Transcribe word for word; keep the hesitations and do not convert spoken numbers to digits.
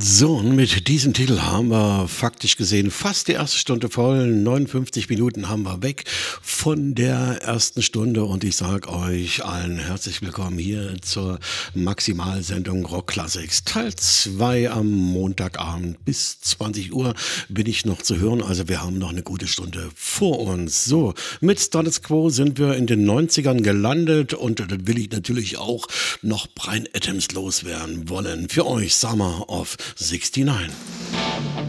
So, und mit diesem Titel haben wir faktisch gesehen fast die erste Stunde voll. neunundfünfzig Minuten haben wir weg von der ersten Stunde und ich sage euch allen herzlich willkommen hier zur Maximalsendung Rock Classics. Teil zwei am Montagabend bis zwanzig Uhr bin ich noch zu hören, also wir haben noch eine gute Stunde vor uns. So, mit Status Quo sind wir in den neunzigern gelandet und dann will ich natürlich auch noch Bryan Adams loswerden wollen. Für euch Summer of sixty-nine.